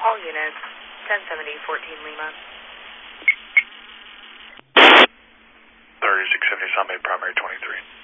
All units, 1070, 14 Lima. 3670, South Main Primary 23.